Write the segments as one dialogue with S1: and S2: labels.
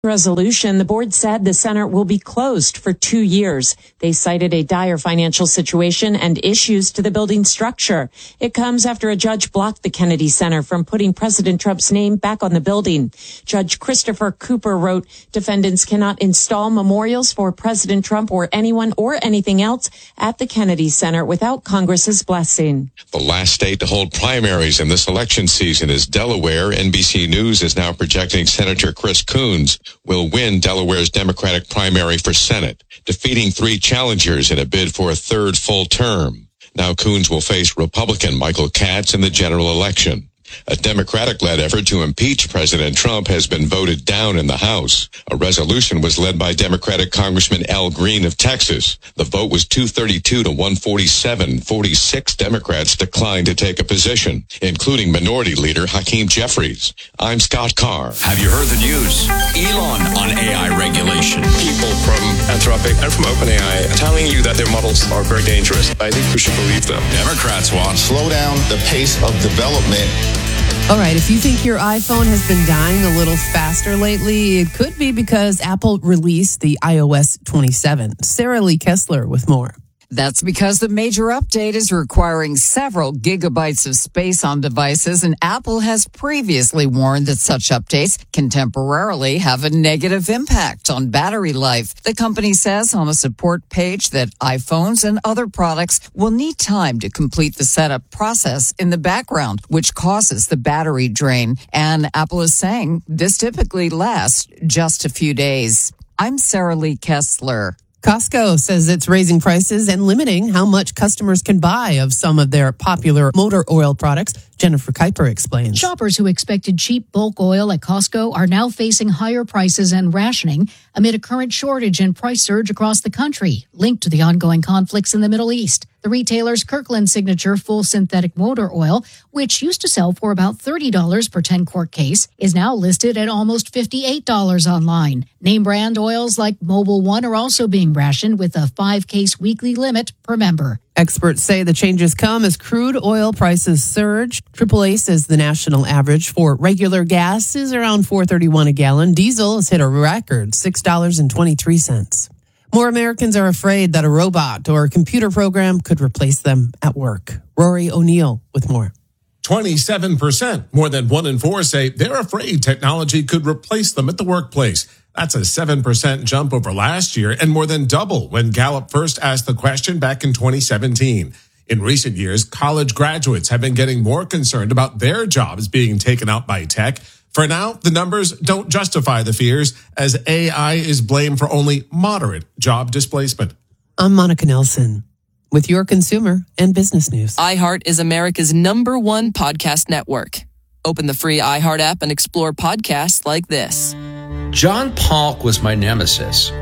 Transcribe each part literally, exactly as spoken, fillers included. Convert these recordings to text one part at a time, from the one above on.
S1: Resolution, the board said the center will be closed for two years. They cited a dire financial situation and issues to the building structure. It comes after a judge blocked the Kennedy Center from putting President Trump's name back on the building. Judge Christopher Cooper wrote, defendants cannot install memorials for President Trump or anyone or anything else at the Kennedy Center without Congress's blessing.
S2: The last state to hold primaries in this election season is Delaware. N B C News is now projecting Senator Chris Coons will win Delaware's Democratic primary for Senate, defeating three challengers in a bid for a third full term. Now Coons will face Republican Michael Katz in the general election. A Democratic-led effort to impeach President Trump has been voted down in the House. A resolution was led by Democratic Congressman Al Green of Texas. The vote was two thirty-two to one forty-seven. forty-six Democrats declined to take a position, including Minority Leader Hakeem Jeffries. I'm Scott Carr.
S3: Have you heard the news? Elon on A I regulation.
S4: People from Anthropic and from OpenAI are telling you that their models are very dangerous. I think we should believe them.
S3: Democrats want
S5: slow down the pace of development.
S6: All right, if you think your iPhone has been dying a little faster lately, it could be because Apple released the i O S twenty-seven. Sarah Lee Kessler with more.
S7: That's because the major update is requiring several gigabytes of space on devices, and Apple has previously warned that such updates can temporarily have a negative impact on battery life. The company says on a support page that iPhones and other products will need time to complete the setup process in the background, which causes the battery drain. And Apple is saying this typically lasts just a few days. I'm Sarah Lee Kessler.
S6: Costco says it's raising prices and limiting how much customers can buy of some of their popular motor oil products. Jennifer Kuiper explains.
S8: Shoppers who expected cheap bulk oil at Costco are now facing higher prices and rationing amid a current shortage and price surge across the country, linked to the ongoing conflicts in the Middle East. The retailer's Kirkland Signature full synthetic motor oil, which used to sell for about thirty dollars per ten-quart case, is now listed at almost fifty-eight dollars online. Name brand oils like Mobil One are also being rationed with a five-case weekly limit per member.
S6: Experts say the changes come as crude oil prices surge. Triple A says the national average for regular gas is around four thirty-one a gallon. Diesel has hit a record six dollars and twenty-three cents. More Americans are afraid that a robot or a computer program could replace them at work. Rory O'Neill with more.
S9: twenty-seven percent, more than one in four, say they're afraid technology could replace them at the workplace. That's a seven percent jump over last year and more than double when Gallup first asked the question back in twenty seventeen. In recent years, college graduates have been getting more concerned about their jobs being taken out by tech. For now, the numbers don't justify the fears, as A I is blamed for only moderate job displacement.
S6: I'm Monica Nelson with your consumer and business news.
S10: iHeart is America's number one podcast network. Open the free iHeart app and explore podcasts like this.
S11: John Polk was my nemesis.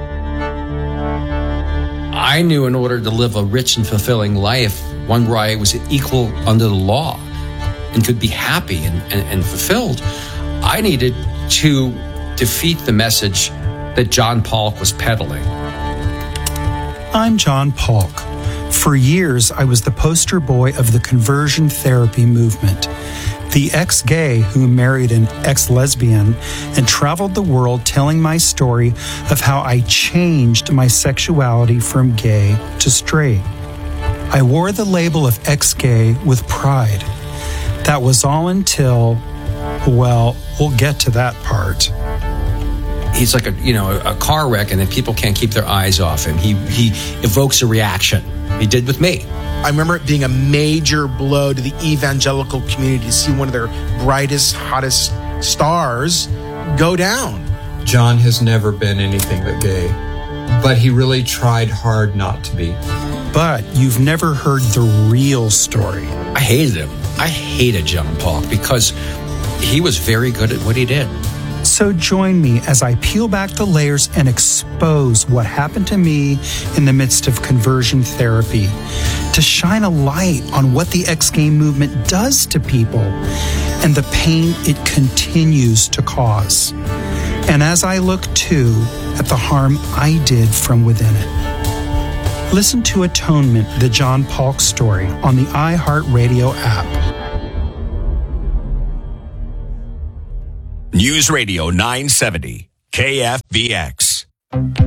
S11: I knew in order to live a rich and fulfilling life, one where I was equal under the law and could be happy and, and, and fulfilled, I needed to defeat the message that John Polk was peddling.
S12: I'm John Polk. For years, I was the poster boy of the conversion therapy movement. The ex-gay who married an ex-lesbian and traveled the world telling my story of how I changed my sexuality from gay to straight. I wore the label of ex-gay with pride. That was all until, well, we'll get to that part.
S11: He's like a, you know, a car wreck, and then people can't keep their eyes off him. He he evokes a reaction. He did with me.
S13: I remember it being a major blow to the evangelical community to see one of their brightest, hottest stars go down.
S14: John has never been anything but gay, but he really tried hard not to be.
S12: But you've never heard the real story.
S11: I hated him. I hated John Polk because he was very good at what he did.
S12: So join me as I peel back the layers and expose what happened to me in the midst of conversion therapy, to shine a light on what the ex-gay movement does to people and the pain it continues to cause. And as I look too at the harm I did from within it. Listen to Atonement, the John Polk story on the iHeartRadio app.
S3: News Radio nine seventy, K
S15: K F V X.